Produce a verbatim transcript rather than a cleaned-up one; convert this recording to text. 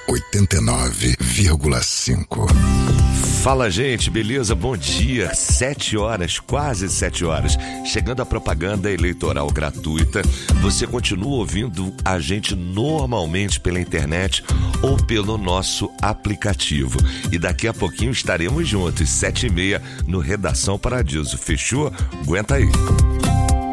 oitenta e nove vírgula cinco. Fala, gente, beleza? Bom dia, sete horas, quase sete horas, chegando a propaganda eleitoral gratuita. Você continua ouvindo a gente normalmente pela internet ou pelo nosso aplicativo. E daqui a pouquinho estaremos juntos, sete e meia, no Redação Paradiso. Fechou? Aguenta aí.